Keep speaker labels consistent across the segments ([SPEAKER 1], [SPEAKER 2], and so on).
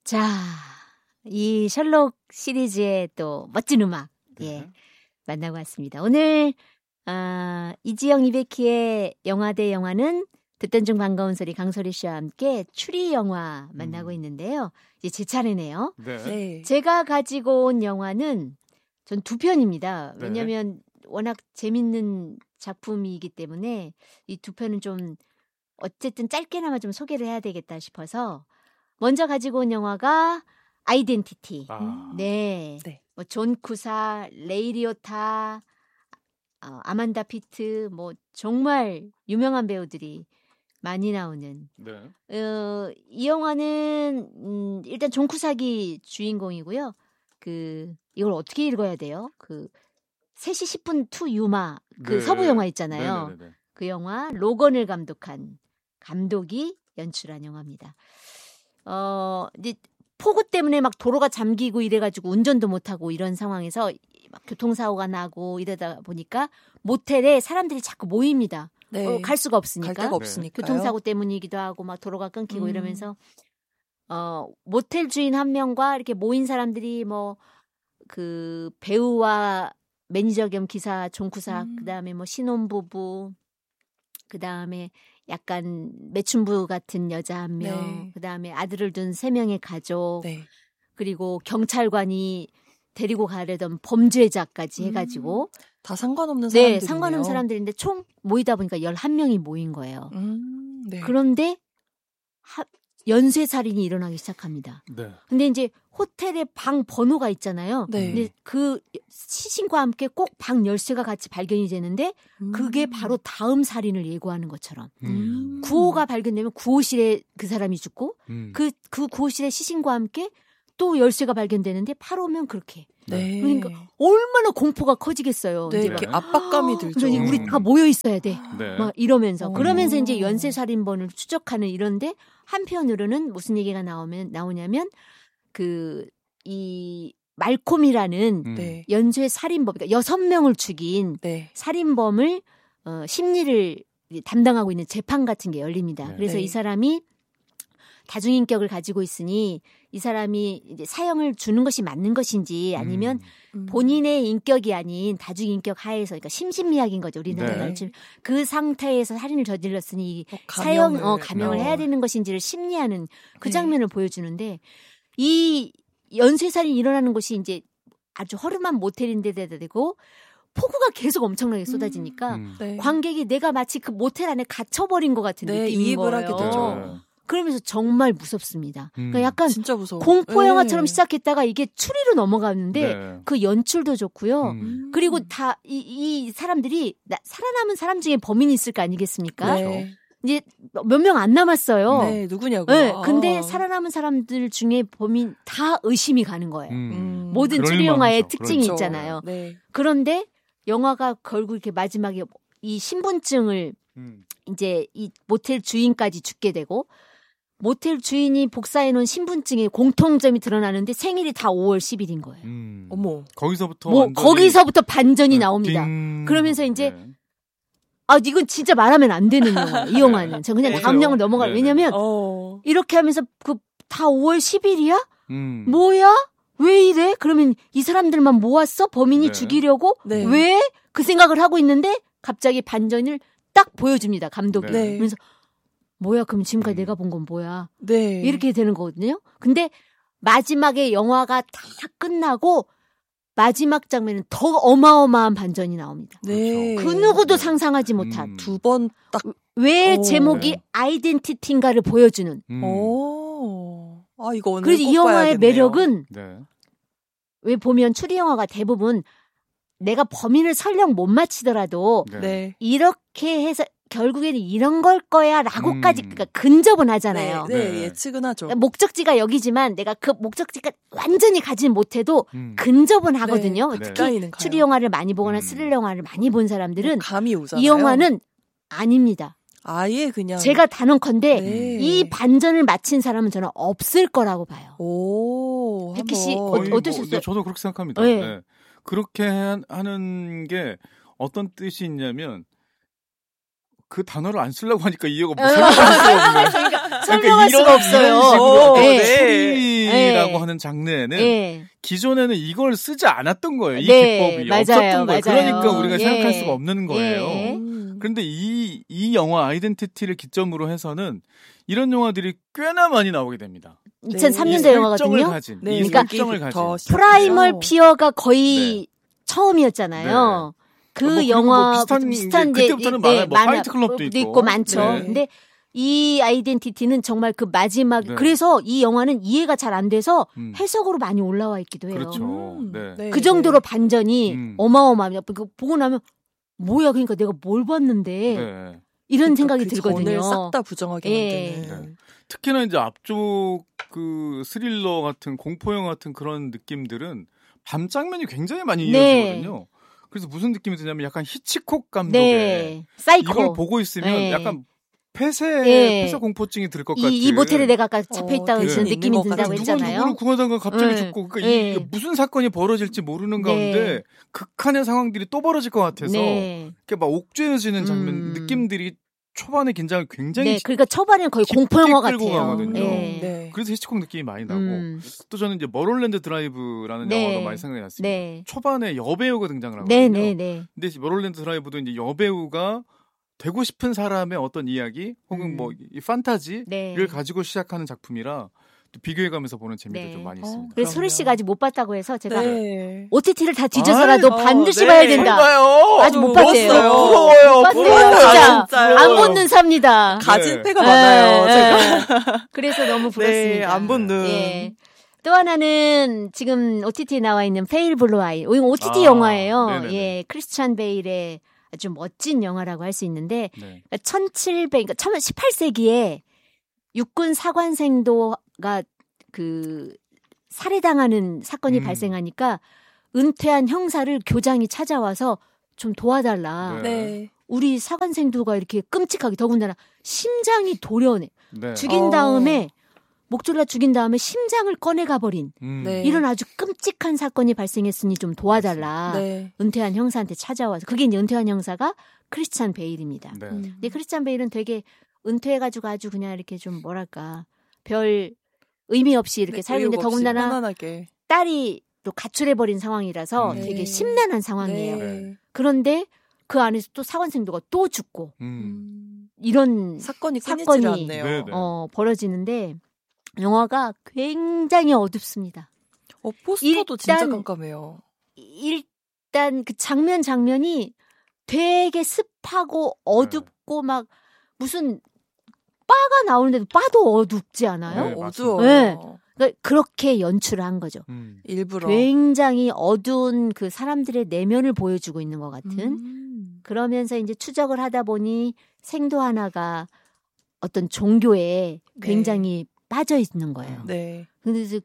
[SPEAKER 1] 자, 이 셜록 시리즈의 또 멋진 음악, 예, 만나고 왔습니다. 오늘, 이지영, 이백희의 영화 대 영화는 듣던 중 반가운 소리 강소리 씨와 함께 추리 영화 만나고 있는데요. 이제 제 차례네요.
[SPEAKER 2] 네.
[SPEAKER 1] 제가 가지고 온 영화는 전 2편입니다. 왜냐하면 워낙 재밌는 작품이기 때문에 이 2편은 좀 어쨌든 짧게나마 좀 소개를 해야 되겠다 싶어서 먼저 가지고 온 영화가 아이덴티티. 네. 뭐 존 쿠사, 레이 리오타, 아만다 피트, 뭐 정말 유명한 배우들이 많이 나오는. 이 영화는 일단 존 쿠삭이 주인공이고요. 이걸 어떻게 읽어야 돼요? 3시 10분 투 유마 서부 영화 있잖아요.
[SPEAKER 2] 네네네네.
[SPEAKER 1] 그 영화 로건을 감독한 감독이 연출한 영화입니다. 이제 폭우 때문에 막 도로가 잠기고 이래가지고 운전도 못하고 이런 상황에서 막 교통사고가 나고 이러다 보니까 모텔에 사람들이 자꾸 모입니다.
[SPEAKER 3] 네.
[SPEAKER 1] 갈 수가 없으니까.
[SPEAKER 3] 갈 데가 없으니까요.
[SPEAKER 1] 교통사고 때문이기도 하고 막 도로가 끊기고 이러면서 모텔 주인 한 명과 이렇게 모인 사람들이 뭐 배우와 매니저 겸 기사 존 쿠삭, 그다음에 뭐 신혼부부, 그다음에 약간 매춘부 같은 여자 한 명,
[SPEAKER 3] 네.
[SPEAKER 1] 그다음에 아들을 둔 3명의 가족,
[SPEAKER 3] 네.
[SPEAKER 1] 그리고 경찰관이 데리고 가려던 범죄자까지 해가지고
[SPEAKER 3] 다 상관없는 사람들이네요.
[SPEAKER 1] 네, 상관없는 사람들인데 총 모이다 보니까 11명이 모인 거예요.
[SPEAKER 3] 네.
[SPEAKER 1] 그런데 연쇄살인이 일어나기 시작합니다.
[SPEAKER 2] 네.
[SPEAKER 1] 근데 이제 호텔에 방 번호가 있잖아요.
[SPEAKER 3] 네.
[SPEAKER 1] 근데 그 시신과 함께 꼭 방 열쇠가 같이 발견이 되는데 그게 바로 다음 살인을 예고하는 것처럼. 구호가 발견되면 구호실에 그 사람이 죽고 그 구호실의 시신과 함께 또 열쇠가 발견되는데 8호면 그렇게.
[SPEAKER 3] 네.
[SPEAKER 1] 그러니까 얼마나 공포가 커지겠어요.
[SPEAKER 3] 네,
[SPEAKER 1] 이제
[SPEAKER 3] 이렇게
[SPEAKER 1] 막
[SPEAKER 3] 압박감이 들죠.
[SPEAKER 1] 그러니 우리 다 모여 있어야 돼.
[SPEAKER 2] 네.
[SPEAKER 1] 막 이러면서 그러면서 이제 연쇄살인범을 추적하는 이런데 한편으로는 무슨 얘기가 나오냐면 이 말콤이라는
[SPEAKER 3] 네.
[SPEAKER 1] 연쇄살인범, 그러니까 6명을 죽인
[SPEAKER 3] 네.
[SPEAKER 1] 살인범을 심리를 담당하고 있는 재판 같은 게 열립니다.
[SPEAKER 2] 네.
[SPEAKER 1] 그래서
[SPEAKER 3] 네.
[SPEAKER 1] 이 사람이 다중인격을 가지고 있으니 이 사람이 이제 사형을 주는 것이 맞는 것인지 아니면 본인의 인격이 아닌 다중인격 하에서, 그러니까 심신미약인 거죠. 우리나라가 지금 그 상태에서 살인을 저질렀으니 감형을 해야 되는 것인지를 심리하는 그 장면을 보여주는데, 이 연쇄살인이 일어나는 곳이 이제 아주 허름한 모텔인데다 대고 폭우가 계속 엄청나게 쏟아지니까
[SPEAKER 3] 네.
[SPEAKER 1] 관객이 내가 마치 그 모텔 안에 갇혀버린 것 같은
[SPEAKER 3] 네,
[SPEAKER 1] 느낌인
[SPEAKER 3] 이입을
[SPEAKER 1] 거예요.
[SPEAKER 3] 하게 되죠.
[SPEAKER 1] 그러면서 정말 무섭습니다. 그러니까 약간
[SPEAKER 3] 진짜 무서워.
[SPEAKER 1] 공포 영화처럼
[SPEAKER 3] 네.
[SPEAKER 1] 시작했다가 이게 추리로 넘어가는데
[SPEAKER 2] 네.
[SPEAKER 1] 그 연출도 좋고요. 그리고 다 이 사람들이 살아남은 사람 중에 범인이 있을 거 아니겠습니까?
[SPEAKER 3] 네.
[SPEAKER 1] 이제 몇 명 안 남았어요.
[SPEAKER 3] 네, 누구냐고요?
[SPEAKER 1] 네, 근데 살아남은 사람들 중에 범인 다 의심이 가는 거예요. 모든
[SPEAKER 2] 그럴
[SPEAKER 1] 추리 영화의
[SPEAKER 2] 만하죠.
[SPEAKER 1] 특징이
[SPEAKER 3] 그렇죠.
[SPEAKER 1] 있잖아요.
[SPEAKER 3] 네.
[SPEAKER 1] 그런데 영화가 결국 이렇게 마지막에 이 신분증을 이제 이 모텔 주인까지 죽게 되고, 모텔 주인이 복사해 놓은 신분증에 공통점이 드러나는데 생일이 다 5월 10일인 거예요.
[SPEAKER 3] 어머.
[SPEAKER 2] 거기서부터
[SPEAKER 1] 거기서부터 반전이 나옵니다. 그러면서 이제 이건 진짜 말하면 안 되는 영화. 이 영화는 저 그냥 다음 영화 넘어가요. 왜냐면 이렇게 하면서 다 5월 10일이야? 뭐야? 왜 이래? 그러면 이 사람들만 모았어? 범인이
[SPEAKER 2] 네.
[SPEAKER 1] 죽이려고?
[SPEAKER 3] 네.
[SPEAKER 1] 왜? 그 생각을 하고 있는데 갑자기 반전을 딱 보여줍니다. 감독이.
[SPEAKER 3] 네.
[SPEAKER 1] 그러면서 뭐야? 그럼 지금까지 내가 본 건 뭐야?
[SPEAKER 3] 네.
[SPEAKER 1] 이렇게 되는 거거든요. 근데 마지막에 영화가 다 끝나고 마지막 장면은 더 어마어마한 반전이 나옵니다.
[SPEAKER 3] 네.
[SPEAKER 1] 그 누구도 상상하지 못한
[SPEAKER 3] 두 번 딱.
[SPEAKER 1] 왜 제목이
[SPEAKER 2] 네.
[SPEAKER 1] 아이덴티티인가를 보여주는.
[SPEAKER 3] 이거 오늘
[SPEAKER 1] 그래서 이
[SPEAKER 3] 꼭
[SPEAKER 1] 영화의
[SPEAKER 3] 봐야겠네요.
[SPEAKER 1] 매력은
[SPEAKER 2] 네.
[SPEAKER 1] 왜 보면 추리 영화가 대부분 내가 범인을 설령 못 맞히더라도
[SPEAKER 3] 네.
[SPEAKER 1] 이렇게 해서 결국에는 이런 걸 거야라고까지 그러니까 근접은 하잖아요.
[SPEAKER 3] 네,
[SPEAKER 2] 네.
[SPEAKER 3] 예측은 하죠.
[SPEAKER 1] 그러니까 목적지가 여기지만 내가 그 목적지가 완전히 가진 못해도 근접은 하거든요.
[SPEAKER 2] 네.
[SPEAKER 1] 특히
[SPEAKER 3] 가요.
[SPEAKER 1] 추리 영화를 많이 보거나 스릴 영화를 많이 본 사람들은
[SPEAKER 3] 감이 오잖아요.
[SPEAKER 1] 이 영화는 아닙니다.
[SPEAKER 3] 아예 그냥
[SPEAKER 1] 제가 단언컨대
[SPEAKER 3] 네.
[SPEAKER 1] 이 반전을 맞힌 사람은 저는 없을 거라고 봐요.
[SPEAKER 3] 오,
[SPEAKER 1] 백희 씨,
[SPEAKER 3] 한번.
[SPEAKER 1] 어떠셨어요?
[SPEAKER 2] 네, 저도 그렇게 생각합니다.
[SPEAKER 1] 네.
[SPEAKER 2] 네. 그렇게 하는 게 어떤 뜻이 있냐면 그 단어를 안 쓰려고 하니까 이해가 못 설명할 수가 없네.
[SPEAKER 1] 설명할 수가 없어요.
[SPEAKER 2] 이런 식으로
[SPEAKER 1] 네.
[SPEAKER 2] 추리를 아이덴티티라고 하는 장르에는
[SPEAKER 1] 네.
[SPEAKER 2] 기존에는 이걸 쓰지 않았던 거예요. 이
[SPEAKER 1] 네,
[SPEAKER 2] 기법이
[SPEAKER 1] 맞아요,
[SPEAKER 2] 없었던 거예요.
[SPEAKER 1] 맞아요.
[SPEAKER 2] 그러니까 우리가
[SPEAKER 1] 예.
[SPEAKER 2] 생각할 수가 없는 거예요.
[SPEAKER 1] 예.
[SPEAKER 2] 그런데 이 영화 아이덴티티를 기점으로 해서는 이런 영화들이 꽤나 많이 나오게 됩니다.
[SPEAKER 1] 2003년도
[SPEAKER 2] 이
[SPEAKER 1] 영화거든요.
[SPEAKER 2] 설정을 가진,
[SPEAKER 3] 네,
[SPEAKER 2] 이
[SPEAKER 1] 그러니까
[SPEAKER 2] 설정을 가진.
[SPEAKER 1] 프라이멀 피어가 거의 처음이었잖아요.
[SPEAKER 2] 네.
[SPEAKER 1] 그
[SPEAKER 2] 뭐
[SPEAKER 1] 영화
[SPEAKER 2] 비슷한 그때부터는 많아요. 뭐 파이트 클럽도 있고
[SPEAKER 1] 많죠.
[SPEAKER 3] 네.
[SPEAKER 1] 근데 이 아이덴티티는 정말 그 마지막
[SPEAKER 2] 네.
[SPEAKER 1] 그래서 이 영화는 이해가 잘 안 돼서
[SPEAKER 2] 음.
[SPEAKER 1] 해석으로 많이 올라와 있기도 해요.
[SPEAKER 2] 그렇죠. 네.
[SPEAKER 1] 그 정도로 반전이 어마어마합니다. 그거 보고 나면 뭐야 그러니까 내가 뭘 봤는데
[SPEAKER 2] 네.
[SPEAKER 1] 이런 생각이
[SPEAKER 3] 그
[SPEAKER 1] 들거든요.
[SPEAKER 3] 전을 싹 다 부정하게
[SPEAKER 1] 예.
[SPEAKER 3] 만드는.
[SPEAKER 2] 네. 특히나 이제 앞쪽 그 스릴러 같은 공포영 같은 그런 느낌들은 밤 장면이 굉장히 많이
[SPEAKER 1] 네.
[SPEAKER 2] 이어지거든요. 그래서 무슨 느낌이 드냐면 약간 히치콕 감독의
[SPEAKER 1] 네. 사이코.
[SPEAKER 2] 이걸 보고 있으면
[SPEAKER 1] 네.
[SPEAKER 2] 약간
[SPEAKER 1] 네.
[SPEAKER 2] 폐쇄 공포증이 들 것 같은.
[SPEAKER 1] 이 모텔에 내가 아까 잡혀있다는
[SPEAKER 3] 대신 있는
[SPEAKER 1] 느낌이
[SPEAKER 3] 것
[SPEAKER 1] 든다고
[SPEAKER 3] 같은.
[SPEAKER 1] 했잖아요.
[SPEAKER 2] 누구를 구하다가 갑자기
[SPEAKER 1] 네.
[SPEAKER 2] 죽고 그러니까
[SPEAKER 1] 네.
[SPEAKER 2] 이게 무슨 사건이 벌어질지 모르는
[SPEAKER 1] 네.
[SPEAKER 2] 가운데 극한의 상황들이 또 벌어질 것 같아서
[SPEAKER 1] 네.
[SPEAKER 2] 이렇게 막 옥죄어지는 장면 느낌들이 초반에 긴장을 굉장히
[SPEAKER 1] 네. 그러니까 초반에는 거의
[SPEAKER 2] 깊게
[SPEAKER 1] 공포 영화
[SPEAKER 2] 끌고
[SPEAKER 1] 같아요.
[SPEAKER 2] 가거든요.
[SPEAKER 1] 네.
[SPEAKER 3] 네.
[SPEAKER 2] 그래서 히치콕 느낌이 많이 나고 또 저는 이제 머롤랜드 드라이브라는
[SPEAKER 1] 네.
[SPEAKER 2] 영화도 많이 생각이 났습니다.
[SPEAKER 1] 네.
[SPEAKER 2] 초반에 여배우가 등장을 하거든요.
[SPEAKER 1] 네, 네, 네.
[SPEAKER 2] 근데 머롤랜드 드라이브도 이제 여배우가 되고 싶은 사람의 어떤 이야기 혹은 뭐 이 판타지를
[SPEAKER 1] 네.
[SPEAKER 2] 가지고 시작하는 작품이라 또 비교해가면서 보는 재미도
[SPEAKER 1] 네.
[SPEAKER 2] 좀 많이 있습니다.
[SPEAKER 1] 그래서 소리 씨가 아직 못 봤다고 해서 제가
[SPEAKER 3] 네.
[SPEAKER 1] OTT를 다 뒤져서라도
[SPEAKER 3] 아이,
[SPEAKER 1] 반드시
[SPEAKER 3] 네.
[SPEAKER 1] 봐야 된다.
[SPEAKER 2] 봐요.
[SPEAKER 1] 아직 못 봤대요.
[SPEAKER 3] 부러워요.
[SPEAKER 1] 못 봤대요.
[SPEAKER 3] 부러워요.
[SPEAKER 1] 진짜 안 보는 삽니다.
[SPEAKER 3] 가진
[SPEAKER 2] 네.
[SPEAKER 3] 패가 많아요. 제가.
[SPEAKER 1] 그래서 너무 부럽습니다.
[SPEAKER 3] 네, 안 본 눈.
[SPEAKER 1] 예. 또 하나는 지금 OTT에 나와 있는 페일 블루 아이. 이거 OTT
[SPEAKER 2] 아,
[SPEAKER 1] 영화예요.
[SPEAKER 2] 네네네.
[SPEAKER 1] 예, 크리스찬 베일의 아주 멋진 영화라고 할 수 있는데
[SPEAKER 2] 네.
[SPEAKER 1] 18세기에 육군 사관생도가 그 살해당하는 사건이 발생하니까 은퇴한 형사를 교장이 찾아와서 좀 도와달라.
[SPEAKER 3] 네.
[SPEAKER 1] 우리 사관생도가 이렇게 끔찍하게 더군다나 심장이 도려내.
[SPEAKER 2] 네.
[SPEAKER 1] 죽인 다음에 목졸라 죽인 다음에 심장을 꺼내가 버린
[SPEAKER 3] 네.
[SPEAKER 1] 이런 아주 끔찍한 사건이 발생했으니 좀 도와달라.
[SPEAKER 3] 네.
[SPEAKER 1] 은퇴한 형사한테 찾아와서 그게 이제 은퇴한 형사가 크리스찬 베일입니다.
[SPEAKER 2] 네.
[SPEAKER 1] 근데 크리스찬 베일은 되게 은퇴해가지고 아주 그냥 이렇게 좀 뭐랄까 별 의미 없이 이렇게 살고 있는데 더군다나
[SPEAKER 3] 편안하게.
[SPEAKER 1] 딸이 또 가출해버린 상황이라서
[SPEAKER 3] 네.
[SPEAKER 1] 되게 심란한 상황이에요.
[SPEAKER 3] 네.
[SPEAKER 1] 그런데 그 안에서 또 사관생도가 또 죽고
[SPEAKER 2] 음.
[SPEAKER 1] 이런
[SPEAKER 3] 사건이
[SPEAKER 1] 사건이
[SPEAKER 3] 끊이질 않네요.
[SPEAKER 2] 네, 네.
[SPEAKER 1] 벌어지는데 영화가 굉장히 어둡습니다.
[SPEAKER 3] 포스터도 진짜
[SPEAKER 1] 일단-
[SPEAKER 3] 깜깜해요.
[SPEAKER 1] 일단 그 장면이 되게 습하고 어둡고 막 무슨 바가 나오는데도 바도 어둡지 않아요?
[SPEAKER 2] 네,
[SPEAKER 3] 어두워.
[SPEAKER 1] 네. 그러니까 그렇게 연출을 한 거죠.
[SPEAKER 3] 일부러.
[SPEAKER 1] 굉장히 어두운 그 사람들의 내면을 보여주고 있는 것 같은. 그러면서 이제 추적을 하다 보니 생도 하나가 어떤 종교에
[SPEAKER 3] 네.
[SPEAKER 1] 굉장히 빠져 있는 거예요.
[SPEAKER 3] 네.
[SPEAKER 1] 근데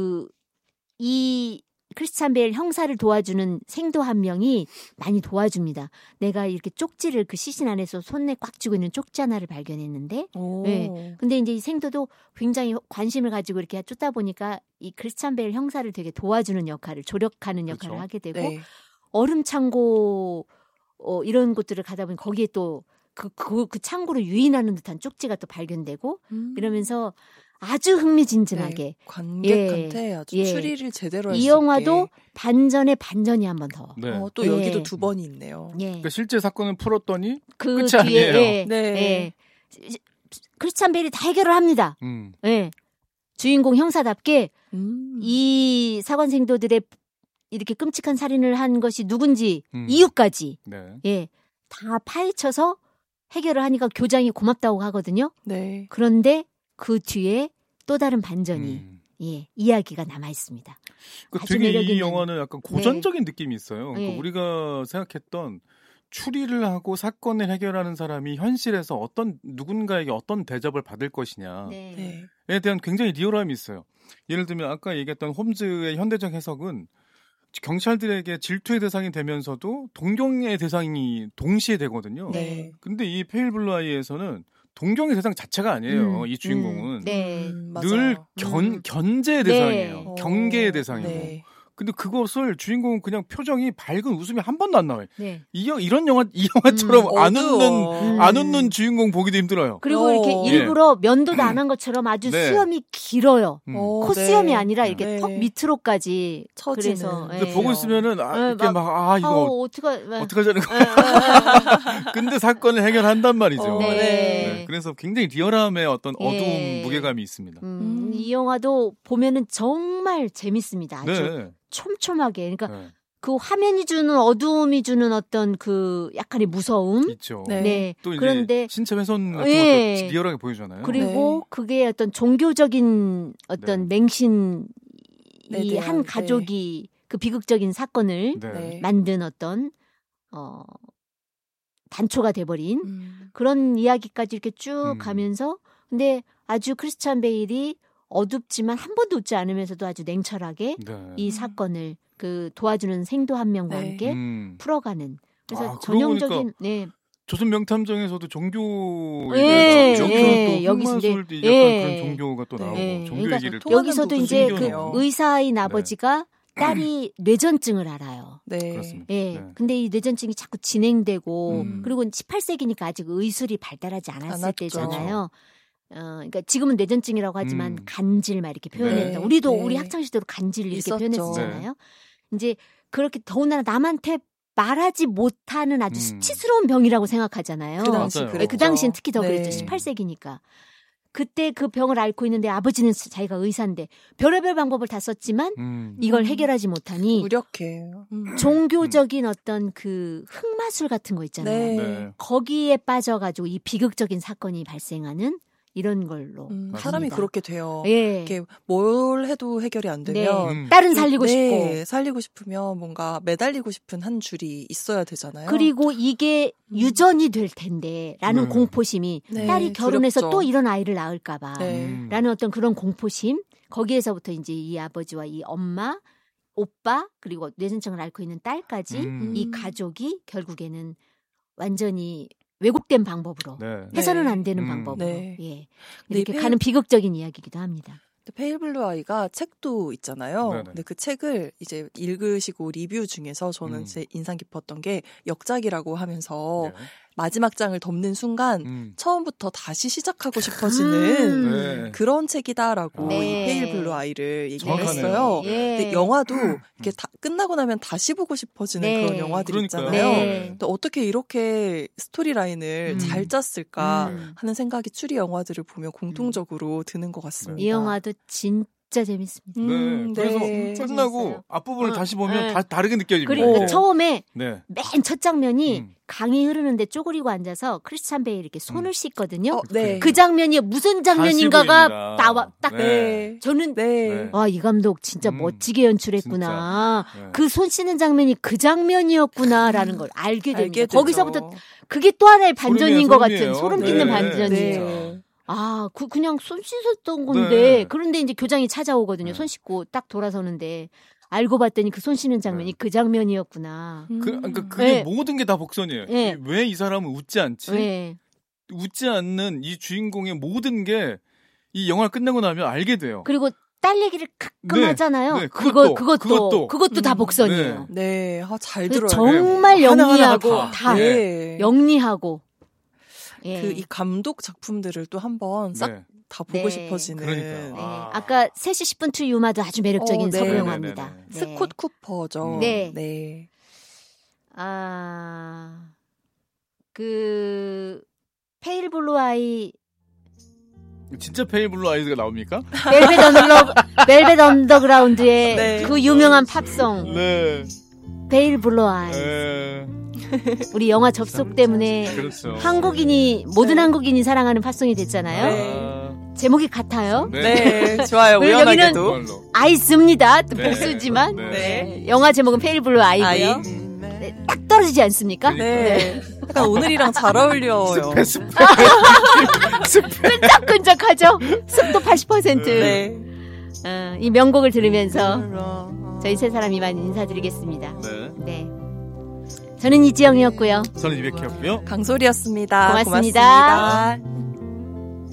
[SPEAKER 1] 이 크리스찬 베일 형사를 도와주는 생도 한 명이 많이 도와줍니다. 내가 이렇게 쪽지를 그 시신 안에서 손에 꽉 쥐고 있는 쪽지 하나를 발견했는데,
[SPEAKER 3] 오.
[SPEAKER 1] 네. 근데 이제 이 생도도 굉장히 관심을 가지고 이렇게 쫓다 보니까 이 크리스찬 베일 형사를 되게 도와주는 역할을, 조력하는 역할을
[SPEAKER 2] 그렇죠.
[SPEAKER 1] 하게 되고,
[SPEAKER 3] 네.
[SPEAKER 1] 얼음 창고 이런 곳들을 가다 보니 거기에 또 그 창고를 유인하는 듯한 쪽지가 또 발견되고 이러면서 아주 흥미진진하게
[SPEAKER 3] 네. 관객한테
[SPEAKER 1] 예.
[SPEAKER 3] 아주
[SPEAKER 1] 예.
[SPEAKER 3] 추리를 제대로 할
[SPEAKER 1] 이
[SPEAKER 3] 수
[SPEAKER 1] 있게
[SPEAKER 3] 있게.
[SPEAKER 1] 반전에 반전이 한 번 더.
[SPEAKER 2] 네.
[SPEAKER 3] 또
[SPEAKER 1] 예.
[SPEAKER 3] 여기도 두 번이 있네요.
[SPEAKER 1] 예.
[SPEAKER 2] 그러니까 실제 사건을 풀었더니
[SPEAKER 1] 그
[SPEAKER 2] 끝이
[SPEAKER 1] 뒤에
[SPEAKER 2] 아니에요.
[SPEAKER 1] 예.
[SPEAKER 3] 네.
[SPEAKER 1] 예. 크리스찬 베일이 다 해결을 합니다. 예. 주인공 형사답게 이 사관생도들의 이렇게 끔찍한 살인을 한 것이 누군지 이유까지
[SPEAKER 2] 네.
[SPEAKER 1] 예. 다 파헤쳐서 해결을 하니까 교장이 고맙다고 하거든요.
[SPEAKER 3] 네.
[SPEAKER 1] 그런데 그 뒤에 또 다른 반전이 예, 이야기가 남아 있습니다.
[SPEAKER 2] 그
[SPEAKER 1] 아주
[SPEAKER 2] 되게
[SPEAKER 1] 매력
[SPEAKER 2] 이
[SPEAKER 1] 있는.
[SPEAKER 2] 영화는 약간 고전적인 느낌이 있어요. 그러니까
[SPEAKER 1] 네.
[SPEAKER 2] 우리가 생각했던 추리를 하고 사건을 해결하는 사람이 현실에서 어떤 누군가에게 어떤 대접을 받을 것이냐에
[SPEAKER 3] 네.
[SPEAKER 2] 대한 굉장히 리얼함이 있어요. 예를 들면 아까 얘기했던 홈즈의 현대적 해석은 경찰들에게 질투의 대상이 되면서도 동경의 대상이 동시에 되거든요.
[SPEAKER 3] 네.
[SPEAKER 2] 근데 이 페일 블루 아이에서는 동경의 대상 자체가 아니에요. 이 주인공은
[SPEAKER 1] 네.
[SPEAKER 2] 늘
[SPEAKER 3] 맞아요.
[SPEAKER 2] 견제의
[SPEAKER 1] 네.
[SPEAKER 2] 대상이에요. 경계의 대상이고.
[SPEAKER 3] 네.
[SPEAKER 2] 근데 그것을 주인공은 그냥 표정이 밝은 웃음이 한 번도 안 나와요.
[SPEAKER 1] 네.
[SPEAKER 2] 이 영화처럼
[SPEAKER 3] 어두워.
[SPEAKER 2] 안 웃는 주인공 보기도 힘들어요.
[SPEAKER 1] 그리고 이렇게 일부러 면도도 안 한 것처럼 아주
[SPEAKER 2] 네.
[SPEAKER 1] 수염이 길어요. 콧수염이
[SPEAKER 3] 네.
[SPEAKER 1] 아니라 이렇게
[SPEAKER 3] 네.
[SPEAKER 1] 턱 밑으로까지
[SPEAKER 3] 처지는.
[SPEAKER 1] 그래서
[SPEAKER 2] 근데
[SPEAKER 1] 예.
[SPEAKER 2] 보고 있으면은 이렇게
[SPEAKER 1] 막,
[SPEAKER 2] 막 이거 어떡하자는 거야. 근데 사건을 해결한단 말이죠.
[SPEAKER 1] 네.
[SPEAKER 2] 네. 그래서 굉장히 리얼함의 어떤 어두운
[SPEAKER 1] 예.
[SPEAKER 2] 무게감이 있습니다.
[SPEAKER 1] 이 영화도 보면은 정말 재밌습니다. 아주
[SPEAKER 2] 네.
[SPEAKER 1] 촘촘하게. 그러니까
[SPEAKER 2] 네.
[SPEAKER 1] 그 화면이 주는 어두움이 주는 어떤 그 약간의 무서움.
[SPEAKER 2] 있죠.
[SPEAKER 3] 네.
[SPEAKER 1] 네.
[SPEAKER 2] 또 이제
[SPEAKER 1] 그런데
[SPEAKER 2] 신체 훼손 같은
[SPEAKER 1] 예.
[SPEAKER 2] 것도 리얼하게 보여주잖아요.
[SPEAKER 1] 그리고
[SPEAKER 3] 네.
[SPEAKER 1] 그게 어떤 종교적인 어떤 맹신
[SPEAKER 3] 네,
[SPEAKER 1] 이
[SPEAKER 3] 대한,
[SPEAKER 1] 한 가족이 그 비극적인 사건을
[SPEAKER 2] 네.
[SPEAKER 3] 네.
[SPEAKER 1] 만든 어떤 단초가 돼버린
[SPEAKER 3] 음.
[SPEAKER 1] 그런 이야기까지 이렇게 쭉
[SPEAKER 2] 음.
[SPEAKER 1] 가면서 근데 아주 크리스찬 베일이 어둡지만 한 번도 웃지 않으면서도 아주 냉철하게
[SPEAKER 2] 네.
[SPEAKER 1] 이 사건을 그 도와주는 생도 한 명과
[SPEAKER 3] 네.
[SPEAKER 1] 함께 풀어가는 그래서
[SPEAKER 2] 그러고
[SPEAKER 1] 전형적인
[SPEAKER 2] 보니까
[SPEAKER 1] 네.
[SPEAKER 2] 조선 명탐정에서도 종교에
[SPEAKER 1] 예,
[SPEAKER 2] 대해서
[SPEAKER 1] 예,
[SPEAKER 2] 여기서 또
[SPEAKER 1] 여기서
[SPEAKER 2] 흑마술도
[SPEAKER 1] 이제,
[SPEAKER 2] 약간
[SPEAKER 1] 예.
[SPEAKER 2] 그런 종교가 또 나오고
[SPEAKER 1] 예.
[SPEAKER 2] 종교
[SPEAKER 1] 그러니까
[SPEAKER 2] 얘기를 또
[SPEAKER 3] 통하는
[SPEAKER 1] 여기서도
[SPEAKER 3] 부분이
[SPEAKER 1] 이제 그
[SPEAKER 3] 생기네요.
[SPEAKER 1] 의사인 아버지가 딸이 뇌전증을 알아요.
[SPEAKER 3] 네.
[SPEAKER 2] 그렇습니다.
[SPEAKER 1] 예.
[SPEAKER 2] 네.
[SPEAKER 1] 근데 이 뇌전증이 자꾸 진행되고
[SPEAKER 3] 음.
[SPEAKER 1] 그리고 18세기니까 아직 의술이 발달하지 않았을
[SPEAKER 3] 않았죠.
[SPEAKER 1] 때잖아요. 그러니까 지금은 뇌전증이라고 하지만 간질 막 이렇게 표현했다.
[SPEAKER 3] 네.
[SPEAKER 1] 우리도
[SPEAKER 3] 네.
[SPEAKER 1] 우리 학창 시절로 간질 이렇게
[SPEAKER 3] 있었죠.
[SPEAKER 1] 표현했잖아요. 이제 그렇게 더군다나 남한테 말하지 못하는 아주 수치스러운 병이라고 생각하잖아요.
[SPEAKER 3] 그 당시
[SPEAKER 2] 맞아요.
[SPEAKER 3] 그랬죠.
[SPEAKER 1] 그 당시엔 특히 더
[SPEAKER 3] 네.
[SPEAKER 1] 그랬죠. 18세기니까. 그때 그 병을 앓고 있는데 아버지는 자기가 의사인데 별의별 방법을 다 썼지만 이걸 해결하지 못하니
[SPEAKER 3] 무력해요.
[SPEAKER 1] 종교적인 어떤 그 흑마술 같은 거 있잖아요.
[SPEAKER 3] 네.
[SPEAKER 2] 네.
[SPEAKER 1] 거기에 빠져가지고 이 비극적인 사건이 발생하는 이런 걸로.
[SPEAKER 3] 사람이
[SPEAKER 1] 맞습니다.
[SPEAKER 3] 그렇게 돼요.
[SPEAKER 1] 예.
[SPEAKER 3] 이렇게 뭘 해도 해결이 안
[SPEAKER 1] 네.
[SPEAKER 3] 되면
[SPEAKER 1] 딸은 살리고
[SPEAKER 3] 네,
[SPEAKER 1] 싶고.
[SPEAKER 3] 살리고 싶으면 뭔가 매달리고 싶은 한 줄이 있어야 되잖아요.
[SPEAKER 1] 그리고 이게 유전이 될 텐데 라는 공포심이
[SPEAKER 3] 네,
[SPEAKER 1] 딸이 결혼해서
[SPEAKER 3] 두렵죠.
[SPEAKER 1] 또 이런 아이를 낳을까 봐
[SPEAKER 3] 네.
[SPEAKER 1] 라는 어떤 그런 공포심 거기에서부터 이제 이 아버지와 이 엄마 오빠 그리고 뇌전증을 앓고 있는 딸까지 이 가족이 결국에는 완전히 왜곡된 방법으로
[SPEAKER 2] 네.
[SPEAKER 1] 해서는
[SPEAKER 3] 네.
[SPEAKER 1] 안 되는 방법으로
[SPEAKER 3] 네.
[SPEAKER 1] 예.
[SPEAKER 3] 네,
[SPEAKER 1] 이렇게 가는 비극적인 이야기이기도 합니다.
[SPEAKER 3] 페일 블루 아이가 책도 있잖아요.
[SPEAKER 2] 네네.
[SPEAKER 3] 근데 그 책을 이제 읽으시고 리뷰 중에서 저는 제 인상 깊었던 게 역작이라고 하면서
[SPEAKER 2] 네.
[SPEAKER 3] 마지막 장을 덮는 순간 처음부터 다시 시작하고 싶어지는
[SPEAKER 2] 네.
[SPEAKER 3] 그런 책이다라고
[SPEAKER 1] 네.
[SPEAKER 3] 이 페일 블루 아이를 얘기를
[SPEAKER 2] 정확하네요.
[SPEAKER 3] 했어요.
[SPEAKER 1] 예.
[SPEAKER 3] 근데 영화도 이렇게 다 끝나고 나면 다시 보고 싶어지는
[SPEAKER 1] 네.
[SPEAKER 3] 그런 영화들
[SPEAKER 2] 그러니까요.
[SPEAKER 3] 있잖아요.
[SPEAKER 1] 네.
[SPEAKER 3] 근데 어떻게 이렇게 스토리라인을 잘 짰을까 하는 생각이 추리 영화들을 보면 공통적으로 드는 것 같습니다.
[SPEAKER 1] 이 영화도 진짜 재밌습니다.
[SPEAKER 2] 네. 그래서
[SPEAKER 1] 진짜
[SPEAKER 2] 끝나고
[SPEAKER 1] 재밌어요.
[SPEAKER 2] 앞부분을 다시 보면
[SPEAKER 1] 네.
[SPEAKER 2] 다 다르게 느껴집니다.
[SPEAKER 1] 그리고 처음에
[SPEAKER 2] 네.
[SPEAKER 1] 맨 첫 장면이 강이 흐르는데 쪼그리고 앉아서 크리스찬 베일 이렇게 손을 씻거든요.
[SPEAKER 3] 네.
[SPEAKER 1] 그 장면이 무슨 장면인가가
[SPEAKER 2] 보입니다.
[SPEAKER 1] 나와 딱
[SPEAKER 3] 네.
[SPEAKER 1] 저는
[SPEAKER 3] 네.
[SPEAKER 1] 와, 이 감독 진짜 멋지게 연출했구나.
[SPEAKER 2] 진짜. 네.
[SPEAKER 1] 그 손 씻는 장면이 그 장면이었구나라는 걸 알게 됩니다.
[SPEAKER 3] 알게 되죠.
[SPEAKER 1] 거기서부터 그게 또 하나의 반전인 것
[SPEAKER 2] 소름이에요.
[SPEAKER 1] 같은 소름
[SPEAKER 2] 네.
[SPEAKER 1] 끼는
[SPEAKER 2] 네.
[SPEAKER 1] 반전이에요.
[SPEAKER 3] 네.
[SPEAKER 1] 아, 그냥 손 씻었던 건데
[SPEAKER 2] 네.
[SPEAKER 1] 그런데 이제 교장이 찾아오거든요.
[SPEAKER 2] 네.
[SPEAKER 1] 손 씻고 딱 돌아서는데 알고 봤더니 그 손 씻는 장면이 그 장면이었구나.
[SPEAKER 2] 그러니까 그게
[SPEAKER 1] 네.
[SPEAKER 2] 모든 게 다 복선이에요.
[SPEAKER 1] 네.
[SPEAKER 2] 왜 이 사람은 웃지 않지?
[SPEAKER 1] 네.
[SPEAKER 2] 웃지 않는 이 주인공의 모든 게 이 영화를 끝내고 나면 알게 돼요.
[SPEAKER 1] 그리고 딸 얘기를 가끔
[SPEAKER 2] 네.
[SPEAKER 1] 하잖아요.
[SPEAKER 2] 네.
[SPEAKER 1] 그것도 다 복선이에요.
[SPEAKER 3] 네. 잘
[SPEAKER 1] 그래서
[SPEAKER 3] 들어요.
[SPEAKER 1] 정말
[SPEAKER 2] 하나하나가
[SPEAKER 1] 영리하고 다
[SPEAKER 3] 네.
[SPEAKER 1] 영리하고 예.
[SPEAKER 3] 그 이 감독 작품들을 또 한번 싹
[SPEAKER 2] 네.
[SPEAKER 3] 다 보고
[SPEAKER 1] 네.
[SPEAKER 3] 싶어지는
[SPEAKER 2] 그러니까요.
[SPEAKER 1] 네.
[SPEAKER 2] 아.
[SPEAKER 1] 아까 3시 10분 투 유마도 아주 매력적인
[SPEAKER 3] 네.
[SPEAKER 1] 서부
[SPEAKER 3] 네,
[SPEAKER 1] 영화입니다.
[SPEAKER 2] 네,
[SPEAKER 1] 네.
[SPEAKER 3] 스콧 쿠퍼죠.
[SPEAKER 1] 네.
[SPEAKER 3] 네.
[SPEAKER 1] 그 페일 블루 아이
[SPEAKER 2] 진짜 페일 블루 아이즈가 나옵니까?
[SPEAKER 1] 벨벳 언더그라운드의
[SPEAKER 3] 네.
[SPEAKER 1] 그 유명한 팝송
[SPEAKER 2] 네.
[SPEAKER 1] 페일 블루 아이.
[SPEAKER 2] 네.
[SPEAKER 1] 우리 영화 접속 때문에
[SPEAKER 2] 그렇죠.
[SPEAKER 1] 모든 한국인이 사랑하는 팝송이 됐잖아요.
[SPEAKER 3] 네.
[SPEAKER 1] 제목이 같아요.
[SPEAKER 3] 네, 좋아요.
[SPEAKER 1] 그리고
[SPEAKER 3] 우연하게도.
[SPEAKER 2] 정말로.
[SPEAKER 1] 아이스입니다. 또
[SPEAKER 2] 네.
[SPEAKER 1] 복수지만
[SPEAKER 2] 네.
[SPEAKER 1] 네. 영화 제목은 페일 블루 아이고요.
[SPEAKER 3] 아이.
[SPEAKER 1] 네, 딱 떨어지지 않습니까?
[SPEAKER 3] 네. 약간 오늘이랑 잘 어울려요.
[SPEAKER 1] 끈적끈적하죠. 습도 80%.
[SPEAKER 3] 네.
[SPEAKER 1] 이 명곡을 들으면서 저희 세 사람 이만 인사드리겠습니다.
[SPEAKER 2] 네.
[SPEAKER 1] 네. 저는 이지영이었고요.
[SPEAKER 2] 저는 이백희였고요.
[SPEAKER 3] 강솔이었습니다.
[SPEAKER 1] 고맙습니다.
[SPEAKER 3] 고맙습니다.